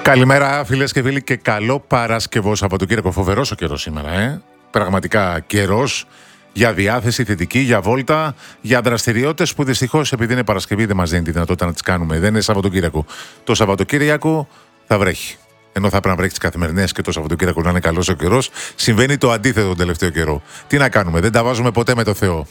Καλημέρα φίλες και φίλοι και καλό Παρασκευό Σαββατοκύριακο. Φοβερός ο καιρός σήμερα, Πραγματικά καιρός για διάθεση θετική, για βόλτα, για δραστηριότητες που δυστυχώς επειδή είναι Παρασκευή δεν μας δίνει τη δυνατότητα να τις κάνουμε. Δεν είναι Σαββατοκύριακο. Το Σαββατοκύριακο θα βρέχει. Ενώ θα πρέπει να βρέχει τις καθημερινές και το Σαββατοκύριακο να είναι καλός ο καιρός, συμβαίνει το αντίθετο τον τελευταίο καιρό. Τι να κάνουμε, δεν τα βάζουμε ποτέ με το Θεό.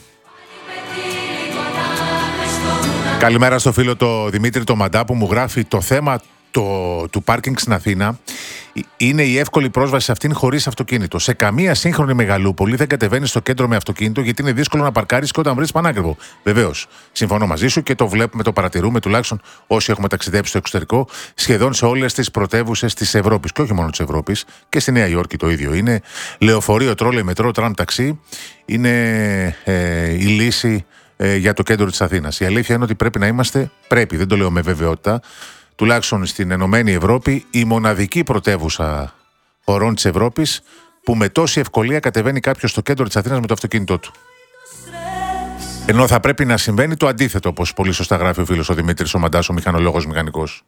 Καλημέρα στο φίλο το Δημήτρη το Μαντά που μου γράφει το θέμα του πάρκινγκ στην Αθήνα είναι η εύκολη πρόσβαση σε αυτήν χωρίς αυτοκίνητο. Σε καμία σύγχρονη μεγαλούπολη δεν κατεβαίνεις στο κέντρο με αυτοκίνητο γιατί είναι δύσκολο να παρκάρεις και όταν βρεις πανάκριβο. Βεβαίως, συμφωνώ μαζί σου και το βλέπουμε, το παρατηρούμε τουλάχιστον όσοι έχουμε ταξιδέψει στο εξωτερικό σχεδόν σε όλες τις πρωτεύουσες της Ευρώπης και όχι μόνο της Ευρώπης. Και στη Νέα Υόρκη το ίδιο είναι. Λεωφορείο, τρόλεϊ, μετρό, τραμ, ταξί είναι η λύση για το κέντρο της Αθήνας. Η αλήθεια είναι ότι πρέπει να είμαστε, δεν το λέω με βεβαιότητα, τουλάχιστον στην Ενωμένη Ευρώπη, η μοναδική πρωτεύουσα χωρών της Ευρώπης που με τόση ευκολία κατεβαίνει κάποιος στο κέντρο της Αθήνας με το αυτοκίνητό του. Ενώ θα πρέπει να συμβαίνει το αντίθετο, όπως πολύ σωστά γράφει ο φίλος ο Δημήτρης ο Μαντάς, ο μηχανολόγος μηχανικός.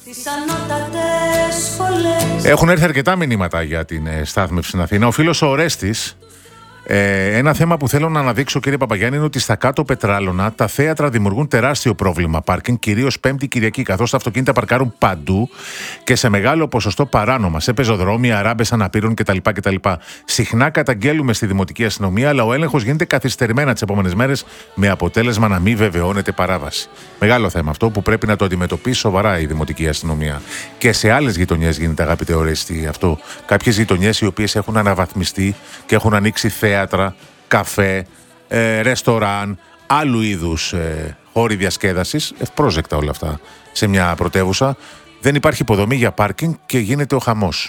Έχουν έρθει αρκετά μηνύματα για την στάθμευση στην Αθήνα. Ο φίλος ο Ορέστης, ένα θέμα που θέλω να αναδείξω, κύριε Παπαγιάννη, είναι ότι στα κάτω Πετράλωνα τα θέατρα δημιουργούν τεράστιο πρόβλημα πάρκινγκ, κυρίως Πέμπτη Κυριακή, καθώς τα αυτοκίνητα παρκάρουν παντού και σε μεγάλο ποσοστό παράνομα, σε πεζοδρόμια, ράμπες αναπήρων κτλ. Συχνά καταγγέλουμε στη Δημοτική Αστυνομία, αλλά ο έλεγχος γίνεται καθυστερημένα τις επόμενες μέρες, με αποτέλεσμα να μην βεβαιώνεται παράβαση. Μεγάλο θέμα αυτό που πρέπει να το αντιμετωπίσει σοβαρά η Δημοτική Αστυνομία. Και σε άλλες γειτονιές γίνεται, αγαπητέ Ορέστη, αυτό. Κάποιες γειτονιές οι οποίες έχουν αναβαθμιστεί και έχουν ανοίξει θέατρα, καφέ, ρεστοράν, άλλου είδους χώροι διασκέδασης, ευπρόσδεκτα όλα αυτά σε μια πρωτεύουσα. Δεν υπάρχει υποδομή για πάρκινγκ και γίνεται ο χαμός.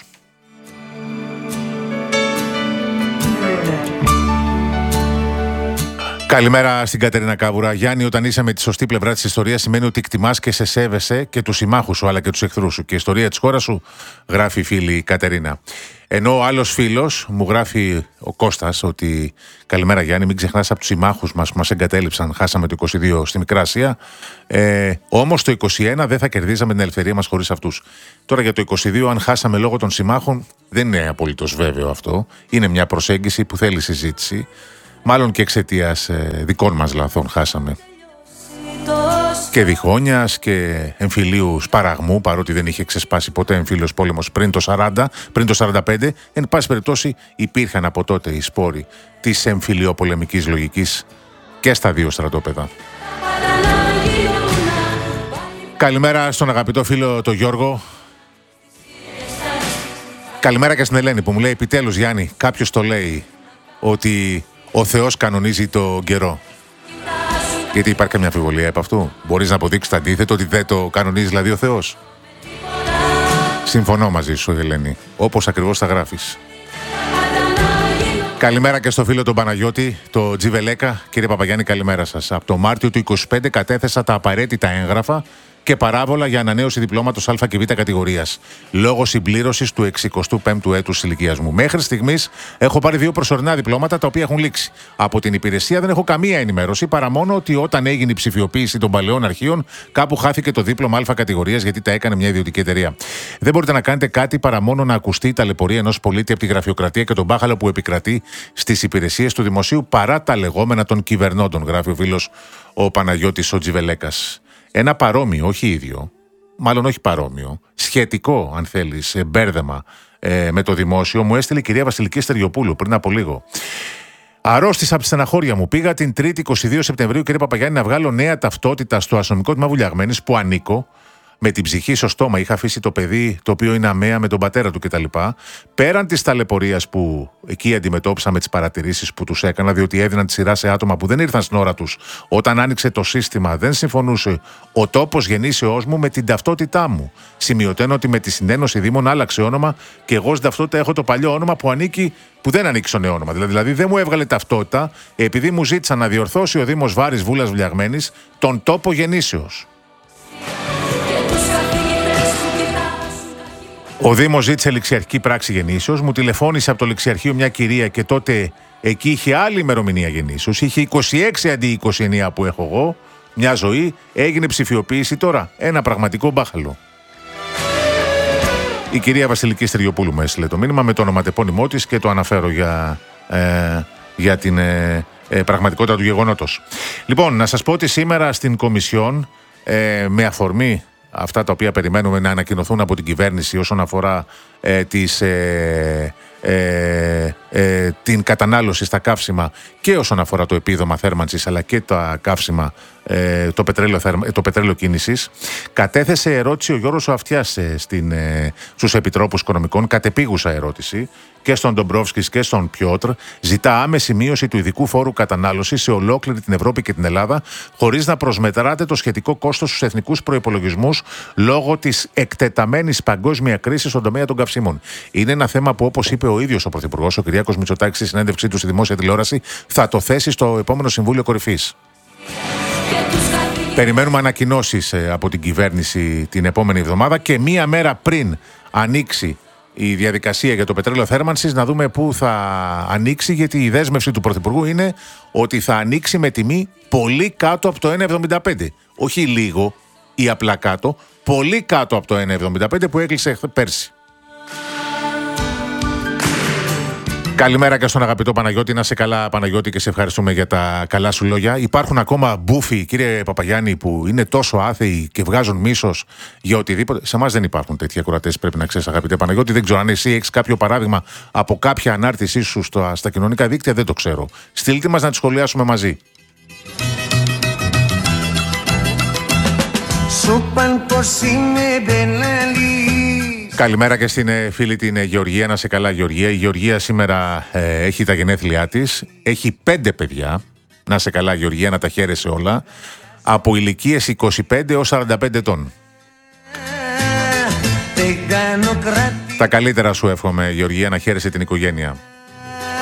Καλημέρα στην Κατερίνα Κάβουρα. Γιάννη, όταν είσαι με τη σωστή πλευρά της ιστορίας, σημαίνει ότι εκτιμάς και σε σέβεσαι και τους συμμάχους σου αλλά και τους εχθρούς σου. Και η ιστορία της χώρας σου, γράφει η φίλη Κατερίνα. Ενώ ο άλλος φίλος μου γράφει, ο Κώστας, ότι καλημέρα Γιάννη, μην ξεχνάς από τους συμμάχους μας που μας εγκατέλειψαν. Χάσαμε το 22 στη Μικρά Ασία. Όμως το 21 δεν θα κερδίζαμε την ελευθερία μας χωρίς αυτούς. Τώρα για το 22, αν χάσαμε λόγω των συμμάχων, δεν είναι απολύτως βέβαιο αυτό. Είναι μια προσέγγιση που θέλει συζήτηση. Μάλλον και εξαιτίας δικών μας λαθών χάσαμε. Και διχόνιας και εμφυλίου σπαραγμού, παρότι δεν είχε ξεσπάσει ποτέ εμφύλιος πόλεμος πριν το 40, πριν το 45, εν πάση περιπτώσει υπήρχαν από τότε οι σπόροι της εμφυλιοπολεμικής λογικής και στα δύο στρατόπεδα. Καλημέρα στον αγαπητό φίλο τον Γιώργο. Καλημέρα και στην Ελένη που μου λέει, επιτέλους Γιάννη, κάποιος το λέει ότι ο Θεός κανονίζει το καιρό. Γιατί υπάρχει καμιά αμφιβολία επ' αυτού? Μπορείς να αποδείξεις το αντίθετο, ότι δεν το κανονίζει δηλαδή ο Θεός? Συμφωνώ μαζί σου, Ελένη, όπως ακριβώς τα γράφεις. Καλημέρα και στο φίλο τον Παναγιώτη, το Τζιβελέκα. Κύριε Παπαγιάννη, καλημέρα σας. Από το Μάρτιο του 25 κατέθεσα τα απαραίτητα έγγραφα και παράβολα για ανανέωση διπλώματος Α και Β κατηγορίας, λόγω συμπλήρωσης του 65ου έτους της ηλικίας μου. Μέχρι στιγμής έχω πάρει 2 προσωρινά διπλώματα τα οποία έχουν λήξει. Από την υπηρεσία δεν έχω καμία ενημέρωση παρά μόνο ότι όταν έγινε η ψηφιοποίηση των παλαιών αρχείων, κάπου χάθηκε το δίπλωμα Α κατηγορίας γιατί τα έκανε μια ιδιωτική εταιρεία. Δεν μπορείτε να κάνετε κάτι παρά μόνο να ακουστεί η ταλαιπωρία ενός πολίτη από τη γραφειοκρατία και τον μπάχαλο που επικρατεί στις υπηρεσίες του δημοσίου παρά τα λεγόμενα των κυβερνώντων, γράφει ο φίλος ο Παναγιώτης ο Τζιβελέκας. Ένα παρόμοιο, όχι ίδιο, μάλλον όχι παρόμοιο, σχετικό αν θέλεις, μπέρδεμα με το δημόσιο μου έστειλε η κυρία Βασιλική Στεριοπούλου πριν από λίγο. Αρρώστησα από τη στεναχώρια μου. Πήγα την 3η 22 Σεπτεμβρίου, κύριε Παπαγιάννη, να βγάλω νέα ταυτότητα στο αστυνομικό τμήμα Βουλιαγμένης που ανήκω. Με την ψυχή στο στόμα είχα αφήσει το παιδί το οποίο είναι αμαία με τον πατέρα του κτλ. Πέραν της ταλαιπωρίας που εκεί αντιμετώπισα με τις παρατηρήσεις που τους έκανα, διότι έδιναν τη σειρά σε άτομα που δεν ήρθαν στην ώρα τους. Όταν άνοιξε το σύστημα, δεν συμφωνούσε ο τόπος γεννήσεώς μου με την ταυτότητά μου. Σημειωτένω ότι με τη συνένωση Δήμων άλλαξε όνομα και εγώ στην ταυτότητα έχω το παλιό όνομα που δεν ανήκει στο νέο όνομα. Δηλαδή δεν μου έβγαλε ταυτότητα επειδή μου ζήτησαν να διορθώσει ο Δήμος Βάρης Βούλας Βουλιαγμένης τον τόπο γεννήσεως. Ο Δήμος ζήτησε ληξιαρχική πράξη γεννήσεως, μου τηλεφώνησε από το ληξιαρχείο μια κυρία και τότε εκεί είχε άλλη ημερομηνία γεννήσεως, είχε 26 αντί 29 που έχω εγώ, μια ζωή, έγινε ψηφιοποίηση τώρα, ένα πραγματικό μπάχαλο. Η κυρία Βασιλική Στεριοπούλου με έστειλε το μήνυμα με το ονοματεπώνυμό της και το αναφέρω για την πραγματικότητα του γεγονότος. Λοιπόν, να σας πω ότι σήμερα στην Κομισιόν, με αφορμή αυτά τα οποία περιμένουμε να ανακοινωθούν από την κυβέρνηση όσον αφορά την κατανάλωση στα καύσιμα και όσον αφορά το επίδομα θέρμανσης αλλά και τα καύσιμα, το πετρέλαιο κίνησης, κατέθεσε ερώτηση ο Γιώργος Αυτιάς στους Επιτρόπους Οικονομικών, κατεπίγουσα ερώτηση, και στον Ντομπρόφσκης και στον Πιότρ. Ζητά άμεση μείωση του ειδικού φόρου κατανάλωσης σε ολόκληρη την Ευρώπη και την Ελλάδα, χωρίς να προσμετράτε το σχετικό κόστος στους εθνικούς προϋπολογισμούς λόγω της εκτεταμένης παγκόσμια κρίσης στον τομέα των καυσίμων. Είναι ένα θέμα που, όπως είπε ο ίδιος ο Πρωθυπουργός, ο Κυριάκος Μητσοτάκης, στη συνέντευξή του στη δημόσια τηλεόραση, θα το θέσει στο επόμενο Συμβούλιο Κορυφής. Περιμένουμε ανακοινώσεις από την κυβέρνηση την επόμενη εβδομάδα και μία μέρα πριν ανοίξει η διαδικασία για το πετρέλαιο θέρμανσης, να δούμε πού θα ανοίξει, γιατί η δέσμευση του Πρωθυπουργού είναι ότι θα ανοίξει με τιμή πολύ κάτω από το 1,75. Όχι λίγο ή απλά κάτω, πολύ κάτω από το 1,75 που έκλεισε πέρσι. Καλημέρα και στον αγαπητό Παναγιώτη. Να σε καλά, Παναγιώτη, και σε ευχαριστούμε για τα καλά σου λόγια. Υπάρχουν ακόμα μπούφοι, κύριε Παπαγιάννη, που είναι τόσο άθεοι και βγάζουν μίσος για οτιδήποτε. Σε εμάς δεν υπάρχουν τέτοιοι ακροατές, πρέπει να ξέρεις, αγαπητέ Παναγιώτη. Δεν ξέρω αν εσύ έχεις κάποιο παράδειγμα από κάποια ανάρτησή σου στα κοινωνικά δίκτυα, δεν το ξέρω. Στείλτε μας να τη σχολιάσουμε μαζί. Καλημέρα και στην φίλη την Γεωργία. Να σε καλά, Γεωργία. Η Γεωργία σήμερα έχει τα γενέθλιά της. Έχει 5 παιδιά. Να σε καλά, Γεωργία, να τα χαίρεσαι όλα. Από ηλικίες 25 έως 45 ετών. Τα καλύτερα σου εύχομαι, Γεωργία, να χαίρεσαι την οικογένεια.